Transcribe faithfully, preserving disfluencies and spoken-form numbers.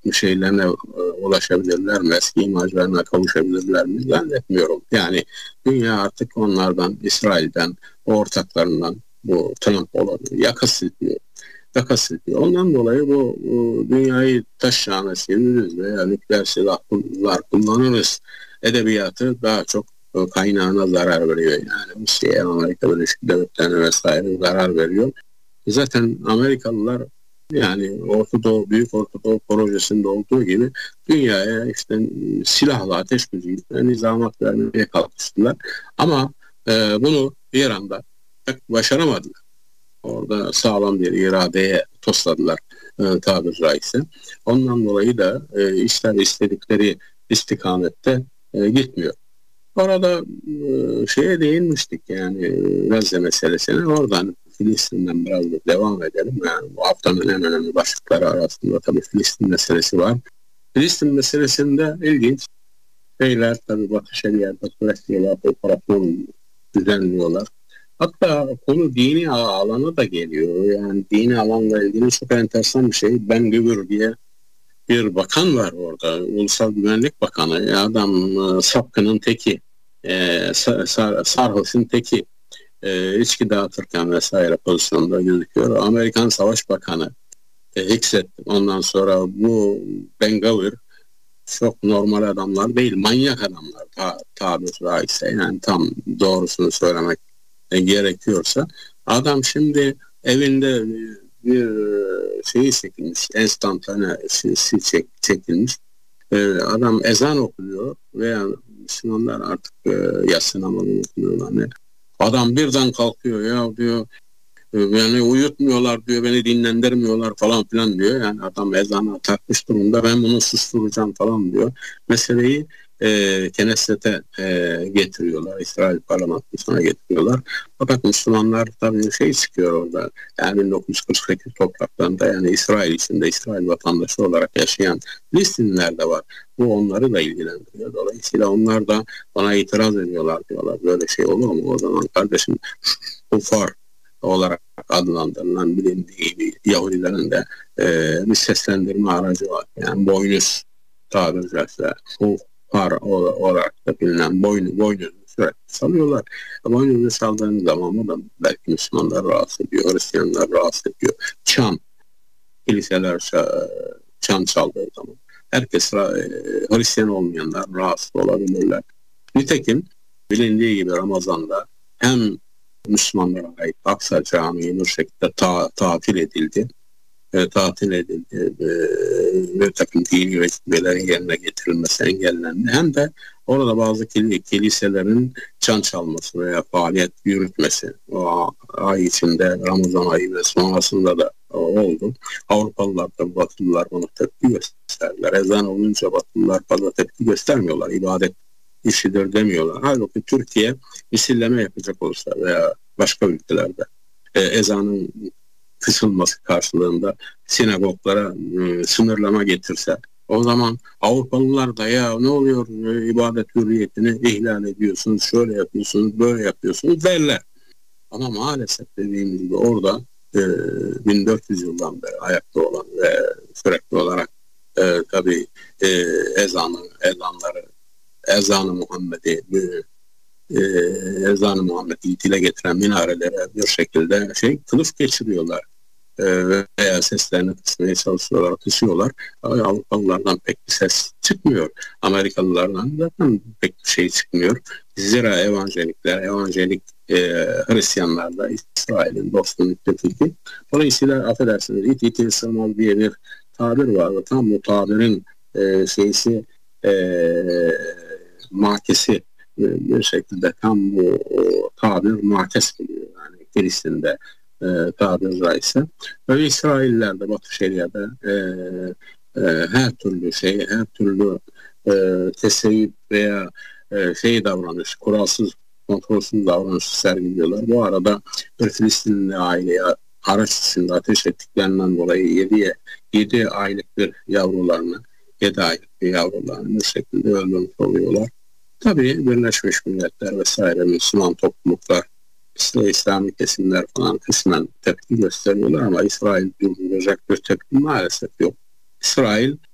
şeylerine e, ulaşabilirler mi? Eski imajlarına kavuşabilirler mi? Zannetmiyorum. Yani dünya artık onlardan, İsrail'den, o ortaklarından, bu Trump olabilir, yaka silkiyor. Yaka silkiyor. Ondan dolayı bu, bu dünyayı taş yağına çeviririz veya nükleer silahlar kullanırız edebiyatı daha çok kaynağına zarar veriyor. Yani Rusya'ya, Amerika Birleşik Devletleri'ne vesaire zarar veriyor. Zaten Amerikalılar yani Orta Doğu, Büyük Orta Doğu projesinde olduğu gibi dünyaya işte silahla, ateş gücüyle nizamat vermeye kalkıştılar. Ama e, bunu bir anda pek başaramadılar. Orada sağlam bir iradeye tosladılar e, tabiri caizse. Ondan dolayı da e, işler istedikleri istikamette e, gitmiyor. Orada e, şeye değinmiştik yani e, Gazze meselesine. Oradan Filistin'den biraz da devam edelim. Yani bu haftanın en önemli başlıkları arasında tabii Filistin meselesi var. Filistin meselesinde ilginç şeyler tabii Batı Şeriat'ta sürekli operasyon düzenliyorlar. Hatta konu dini alana da geliyor. Yani dini alanla ilgili çok enteresan bir şey. Ben Gübür diye bir bakan var orada. Ulusal Güvenlik Bakanı. Adam e, sapkının teki. E, sar, sar, sarhoşun teki. E, içki dağıtırken vesaire pozisyonda gözüküyor. Amerikan Savaş Bakanı e, Hickset. Ondan sonra bu Ben Gvir çok normal adamlar değil. Manyak adamlar. Ta, tabir caizse. Yani tam doğrusunu söylemek gerekiyorsa adam şimdi evinde bir şeyi çekilmiş, enstantane çek, çekilmiş. Adam ezan okuyor veya Müslümanlar artık yatsı namazını okuyorlar. Ne? Adam birden kalkıyor ya diyor yani uyutmuyorlar diyor, beni dinlendirmiyorlar falan filan diyor. Yani adam ezana takmış durumda, ben bunu susturacağım falan diyor. Meseleyi e, Knesset'e e, getiriyorlar. İsrail parlamentosuna getiriyorlar. Fakat Müslümanlar tabii şey çıkıyor orada. Yani bin dokuz yüz kırk sekiz topraklarında yani İsrail içinde İsrail vatandaşı olarak yaşayan Filistinliler de var. Bu onları da ilgilendiriyor. Dolayısıyla onlar da bana itiraz ediyorlar, diyorlar. Böyle şey olur mu? O zaman kardeşim kufar olarak adlandırılan bilindiği gibi Yahudilerin de e, bir seslendirme aracı var. Yani boynuz tabiri caizse kufar olarak da bilinen boynu, boynuzu sürekli salıyorlar. Boynuzu saldığınız zaman o da belki Müslümanlar rahatsız ediyor, Hristiyanlar rahatsız ediyor. Çan, kiliseler çan çaldığı zaman herkes, Hristiyan olmayanlar rahatsız olabilirler. Nitekim bilindiği gibi Ramazan'da hem Müslümanlara ait Aksa Camii bir şekilde ta, tatil edildi. E, tatil edildi. E, bir takım dini vecibelerin yerine getirilmesi engellendi. Hem de orada bazı kiliselerin çan çalması veya faaliyet yürütmesi o ay içinde, Ramazan ayı ve sonrasında da oldu. Avrupalılar da Batılılar buna tepki gösterdiler. Ezan olunca Batılılar fazla tepki göstermiyorlar. İbadet işidir demiyorlar. Halbuki Türkiye misilleme yapacak olsa veya başka ülkelerde e, ezanın kısılması karşılığında sinagoglara e, sınırlama getirse, o zaman Avrupalılar da ya ne oluyor e, ibadet hürriyetini ihlal ediyorsunuz, şöyle yapıyorsunuz, böyle yapıyorsunuz derler. Ama maalesef dediğimiz gibi orada e, bin dört yüz yıldan beri ayakta olan ve sürekli olarak e, tabii e, ezanı, ezanları ezan-ı Muhammed'i e, ezan-ı Muhammed'i dile getiren minarelere bir şekilde şey kılıf geçiriyorlar e, veya seslerini kısmaya çalışıyorlar, kısıyorlar. Avrupalılardan pek bir ses çıkmıyor. Amerikalılardan zaten pek bir şey çıkmıyor. Zira evangelikler, evangelik e, Hristiyanlar da İsrail'in dostu müttefiki. Dolayısıyla affedersiniz it iti sığmaz diye bir tabir var. Tam bu tabirin e, şeysi eee makesi bir şekilde tam bu tabir makes biliyor. Yani Filistin'de e, tabir caizse. Ve İsraillerde, Batı Şeria'da e, e, her türlü şey, her türlü e, teseyip veya e, şey davranış, kuralsız, kontrolsüz davranış sergiliyorlar. Bu arada bir Filistinli aileye araç içinde ateş ettiklerinden dolayı yedi, yedi aylık bir yavrularını yedi aylık bir yavrularını bir şekilde öldürmüş oluyorlar. Tabii Birleşmiş Milletler vesaire Müslüman topluluklar, İslami kesimler falan kısmen tepki gösteriyorlar ama İsrail durduracak bir tepki maalesef yok. İsrail